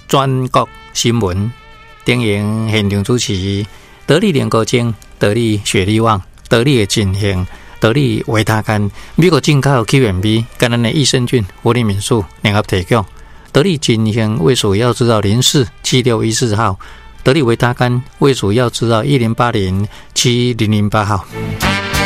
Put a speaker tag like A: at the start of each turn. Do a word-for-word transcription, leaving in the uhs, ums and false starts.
A: 全国新闻电影现场主持，得力联高精，得力雪力旺，得力的进行，得力维他干，美国进口 Q M B， 跟咱的益生菌、活力敏素联合提供。得力进行卫属药制造零四七六一四号，得力维他干卫属药制造一零八零七零零八号。